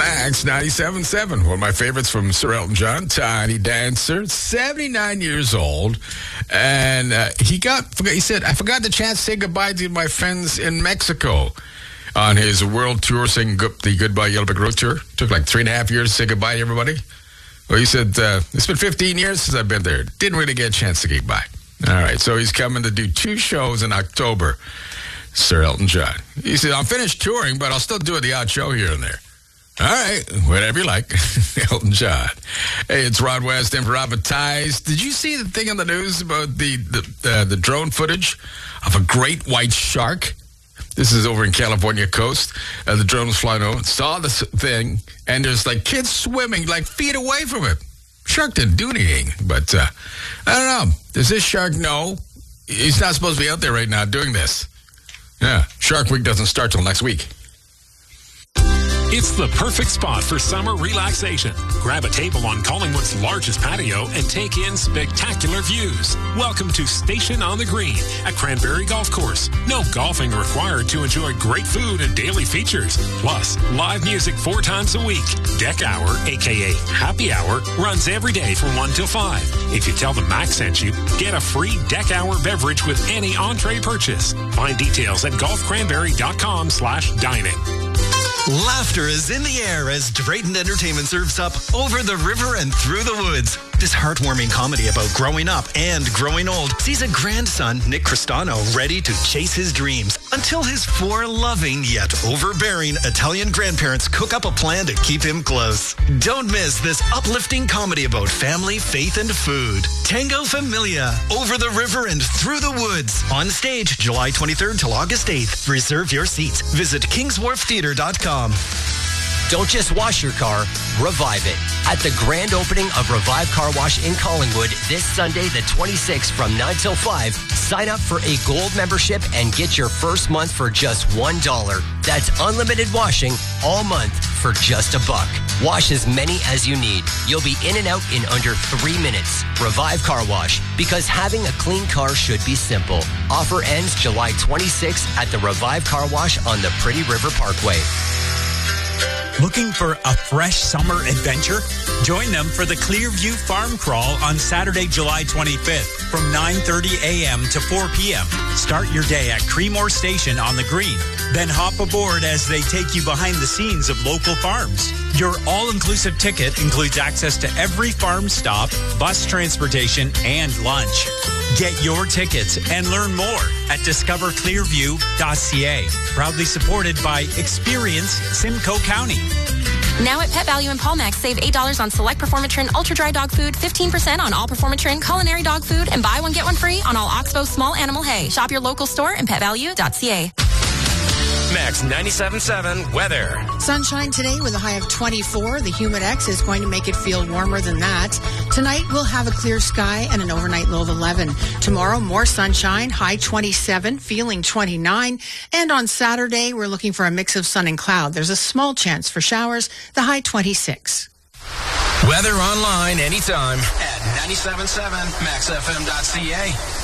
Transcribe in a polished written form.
Max 97.7. One of my favorites from Sir Elton John, Tiny Dancer, 79 years old. And he said, I forgot the chance to say goodbye to my friends in Mexico on his world tour, saying the Goodbye Yellow Brick Road tour. Took like 3.5 years to say goodbye to everybody. Well, he said, it's been 15 years since I've been there. Didn't really get a chance to get by. All right, so he's coming to do 2 shows in October. Sir Elton John. He said, I'm finished touring, but I'll still do the odd show here and there. All right, whatever you like. Elton John. Hey, it's Rod West in for Advertise. Did you see the thing on the news about the drone footage of a great white shark? This is over in California coast. The drone was flying over, saw this thing, and there's like kids swimming like feet away from it. Shark didn't do anything, but I don't know. Does this shark know he's not supposed to be out there right now doing this? Yeah, Shark Week doesn't start till next week. It's the perfect spot for summer relaxation. Grab a table on Collingwood's largest patio and take in spectacular views. Welcome to Station on the Green at Cranberry Golf Course. No golfing required to enjoy great food and daily features. Plus, live music 4 times a week. Deck Hour, a.k.a. Happy Hour, runs every day from 1 till 5. If you tell them Max sent you, get a free Deck Hour beverage with any entree purchase. Find details at golfcranberry.com/dining. Laughter is in the air as Drayton Entertainment serves up Over the River and Through the Woods. This heartwarming comedy about growing up and growing old sees a grandson, Nick Cristano, ready to chase his dreams until his 4 loving yet overbearing Italian grandparents cook up a plan to keep him close. Don't miss this uplifting comedy about family, faith, and food. Tango Familia, Over the River and Through the Woods. On stage, July 23rd till August 8th. Reserve your seats. Visit kingswharftheatre.com. Don't just wash your car, revive it. At the grand opening of Revive Car Wash in Collingwood this Sunday, the 26th from 9 till 5, sign up for a gold membership and get your first month for just $1. That's unlimited washing all month for just $1. Wash as many as you need. You'll be in and out in under 3 minutes. Revive Car Wash, because having a clean car should be simple. Offer ends July 26th at the Revive Car Wash on the Pretty River Parkway. Looking for a fresh summer adventure? Join them for the Clearview Farm Crawl on Saturday, July 25th from 9:30 a.m. to 4 p.m. Start your day at Creemore Station on the Green. Then hop aboard as they take you behind the scenes of local farms. Your all-inclusive ticket includes access to every farm stop, bus transportation, and lunch. Get your tickets and learn more at discoverclearview.ca. Proudly supported by Experience Simcoe County. Now at Pet Value in Palmax, save $8 on select Performatrin Ultra Dry Dog Food, 15% on all Performatrin Culinary Dog Food, and buy one, get one free on all Oxbow Small Animal Hay. Shop your local store and petvalue.ca. Max 97.7 weather. Sunshine today with a high of 24. The Humidex is going to make it feel warmer than that. Tonight we'll have a clear sky and an overnight low of 11. Tomorrow more sunshine, high 27, feeling 29. And on Saturday we're looking for a mix of sun and cloud. There's a small chance for showers, the high 26. Weather online anytime at 97.7maxfm.ca.